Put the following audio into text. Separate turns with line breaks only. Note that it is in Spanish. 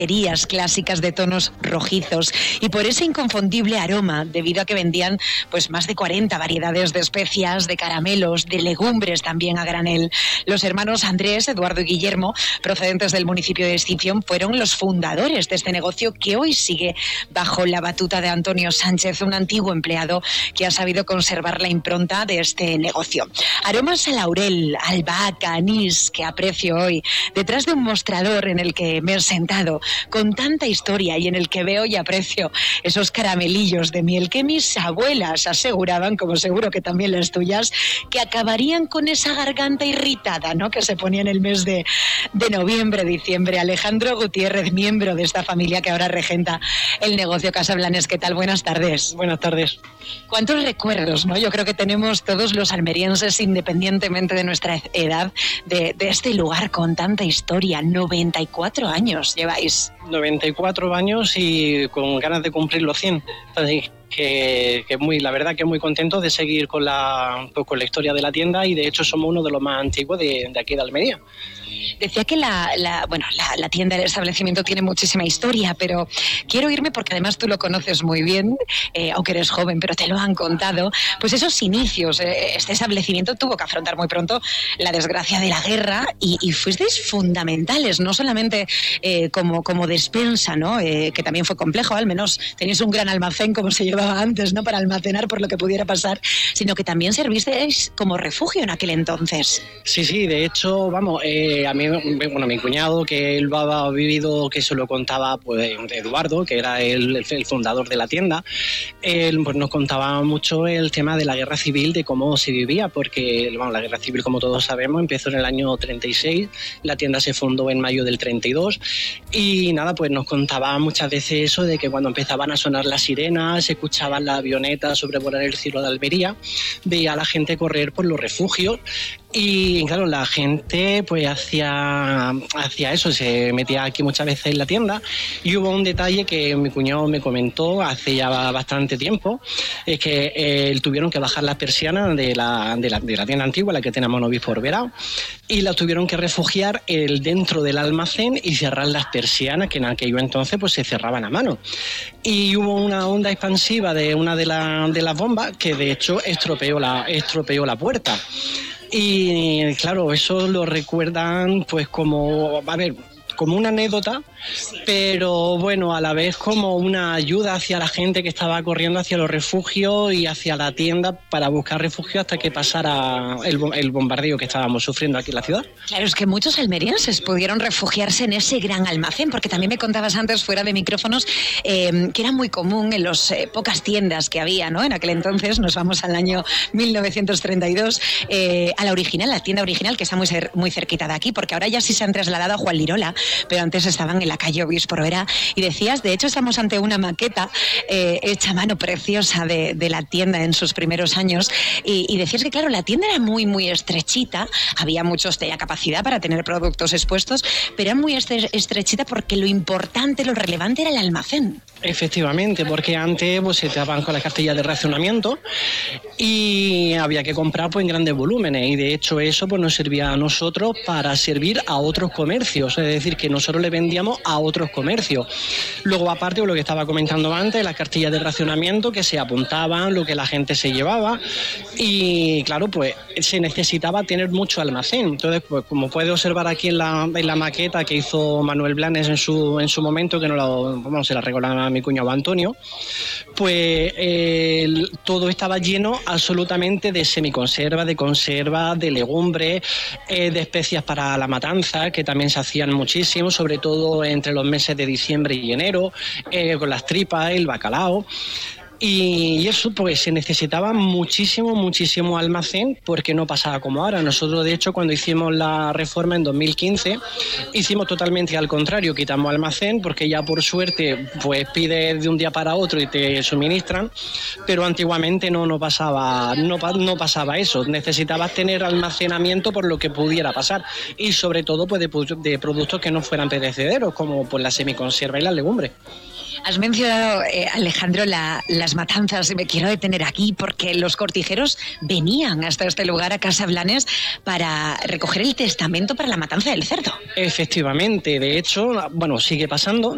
clásicas de tonos rojizos y por ese inconfundible aroma, debido a que vendían pues más de 40 variedades de especias, de caramelos, de legumbres también a granel. Los hermanos Andrés, Eduardo y Guillermo, procedentes del municipio de Extinción, fueron los fundadores de este negocio que hoy sigue bajo la batuta de Antonio Sánchez, un antiguo empleado que ha sabido conservar la impronta de este negocio. Aromas a laurel, albahaca, anís, que aprecio hoy, detrás de un mostrador en el que me he sentado, con tanta historia y en el que veo y aprecio esos caramelillos de miel que mis abuelas aseguraban, como seguro que también las tuyas, que acabarían con esa garganta irritada, ¿no?, que se ponía en el mes de noviembre, diciembre. Alejandro Gutiérrez, miembro de esta familia que ahora regenta el negocio Casa Blanes. ¿Qué tal? Buenas tardes.
Buenas tardes.
¿Cuántos recuerdos, no? Yo creo que tenemos todos los almerienses, independientemente de nuestra edad, de este lugar con tanta historia. 94 años lleváis.
94 años y con ganas de cumplir los 100. Así que la verdad que muy contento de seguir con la historia de la tienda, y de hecho somos uno de los más antiguos de aquí de Almería.
Decía que la tienda, el establecimiento tiene muchísima historia, pero quiero irme porque además tú lo conoces muy bien, aunque eres joven, pero te lo han contado, pues esos inicios. Este establecimiento tuvo que afrontar muy pronto la desgracia de la guerra y fuisteis fundamentales, no solamente como despensa, ¿no? Que también fue complejo, al menos tenéis un gran almacén como se llevaba antes, ¿no?, para almacenar por lo que pudiera pasar, sino que también servisteis como refugio en aquel entonces.
Sí, de hecho, vamos, a mí, bueno, mi cuñado, que él lo ha vivido, que se lo contaba pues Eduardo, que era el fundador de la tienda, él pues nos contaba mucho el tema de la guerra civil, de cómo se vivía, porque bueno, la guerra civil, como todos sabemos, empezó en el año 36, la tienda se fundó en mayo del 32, y nada, pues nos contaba muchas veces eso de que cuando empezaban a sonar las sirenas, se escuchaban las avionetas sobrevolar el cielo de Almería, veía a la gente correr por los refugios. Y claro, la gente pues hacía eso, se metía aquí muchas veces en la tienda, y hubo un detalle que mi cuñado me comentó hace ya bastante tiempo, es que tuvieron que bajar las persianas de la tienda antigua, la que tenemos en Obispo Orberao, y la tuvieron que refugiar dentro del almacén y cerrar las persianas, que en aquello entonces pues se cerraban a mano. Y hubo una onda expansiva de una de las bombas que de hecho estropeó la puerta. Y claro, eso lo recuerdan pues como una anécdota, pero bueno, a la vez como una ayuda hacia la gente que estaba corriendo hacia los refugios y hacia la tienda para buscar refugio hasta que pasara el bombardeo que estábamos sufriendo aquí en la ciudad.
Claro, es que muchos almerienses pudieron refugiarse en ese gran almacén, porque también me contabas antes, fuera de micrófonos, que era muy común en las pocas tiendas que había, ¿no?, en aquel entonces. Nos vamos al año 1932, a la original, la tienda original, que está muy cerquita de aquí, porque ahora ya sí se han trasladado a Juan Lirola, pero antes estaban en la calle Obispo Orberao. Y decías, de hecho estamos ante una maqueta hecha a mano, preciosa, de la tienda en sus primeros años, y decías que claro, la tienda era muy muy estrechita, había muchos, tenía capacidad para tener productos expuestos, pero era muy estrechita porque lo importante, lo relevante era el almacén.
Efectivamente, porque antes pues se daban con las cartillas de racionamiento y había que comprar pues en grandes volúmenes, y de hecho eso pues nos servía a nosotros para servir a otros comercios, es decir, que nosotros le vendíamos a otros comercios. Luego, aparte de lo que estaba comentando antes, las cartillas de racionamiento que se apuntaban, lo que la gente se llevaba, y claro, pues se necesitaba tener mucho almacén. Entonces, pues como puede observar aquí en la maqueta que hizo Manuel Blanes en su momento, que se la regalaba a mi cuñado Antonio, pues todo estaba lleno absolutamente de semiconserva, de conserva, de legumbres, de especias para la matanza, que también se hacían muchísimo, sobre todo entre los meses de diciembre y enero, con las tripas, el bacalao. Y eso pues se necesitaba muchísimo almacén, porque no pasaba como ahora. Nosotros de hecho cuando hicimos la reforma en 2015 hicimos totalmente al contrario, quitamos almacén porque ya por suerte pues pides de un día para otro y te suministran, pero antiguamente no pasaba eso. Necesitabas tener almacenamiento por lo que pudiera pasar, y sobre todo pues de productos que no fueran perecederos, como pues la semiconserva y las legumbres.
Has mencionado, Alejandro, las matanzas, y me quiero detener aquí porque los cortijeros venían hasta este lugar, a Casa Blanes, para recoger el testamento para la matanza del cerdo.
Efectivamente, de hecho, bueno, sigue pasando.